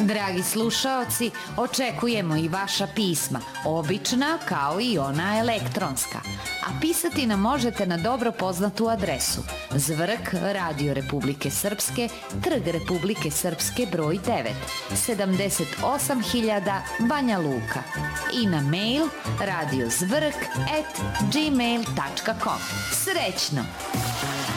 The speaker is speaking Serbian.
Dragi slušaoci, očekujemo i vaša pisma, obična kao i ona elektronska. A pisati nam možete na dobro poznatu adresu: Zvrk, Radio Republike Srpske, Trg Republike Srpske broj 9, 78.000 Banja Luka, i na mail radiozvrk@gmail.com. Srećno!